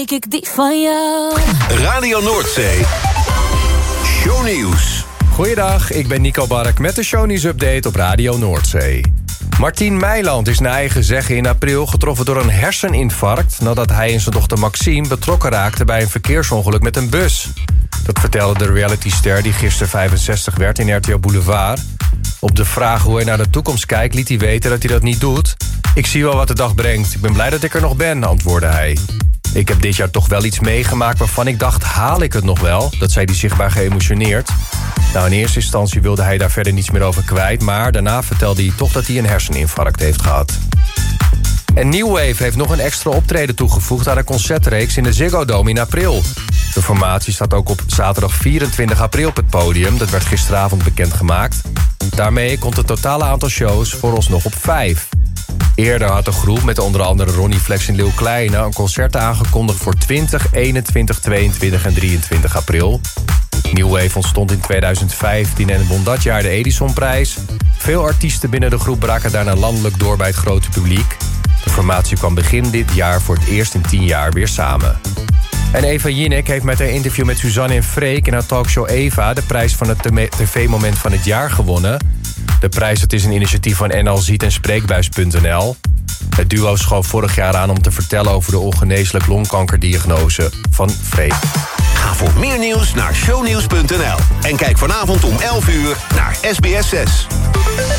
Ik die van jou. Radio Noordzee. Shownieuws. Goeiedag, ik ben Nico Bark met de Shownieuws update op Radio Noordzee. Martien Meiland is naar eigen zeggen in april getroffen door een herseninfarct nadat hij en zijn dochter Maxime betrokken raakten bij een verkeersongeluk met een bus. Dat vertelde de realityster die gisteren 65 werd in RTL Boulevard. Op de vraag hoe hij naar de toekomst kijkt liet hij weten dat hij dat niet doet. Ik zie wel wat de dag brengt. Ik ben blij dat ik er nog ben, antwoordde hij. Ik heb dit jaar toch wel iets meegemaakt waarvan ik dacht, haal ik het nog wel? Dat zei hij zichtbaar geëmotioneerd. Nou, in eerste instantie wilde hij daar verder niets meer over kwijt, maar daarna vertelde hij toch dat hij een herseninfarct heeft gehad. En New Wave heeft nog een extra optreden toegevoegd aan de concertreeks in de Ziggo Dome in april. De formatie staat ook op zaterdag 24 april op het podium. Dat werd gisteravond bekendgemaakt. Daarmee komt het totale aantal shows vooralsnog op 5. Eerder had de groep met onder andere Ronnie Flex en Leeuw Kleine een concert aangekondigd voor 20, 21, 22 en 23 april. New Wave ontstond in 2015 en won dat jaar de Edisonprijs. Veel artiesten binnen de groep braken daarna landelijk door bij het grote publiek. De formatie kwam begin dit jaar voor het eerst in 10 jaar weer samen. En Eva Jinek heeft met haar interview met Suzanne en Freek in haar talkshow Eva de prijs van het tv-moment van het jaar gewonnen. De prijs dat is een initiatief van NL Ziet en Spreekbuis.nl. Het duo schoof vorig jaar aan om te vertellen over de ongeneeslijk longkankerdiagnose van Freek. Ga voor meer nieuws naar shownieuws.nl. En kijk vanavond om 11 uur naar SBS 6.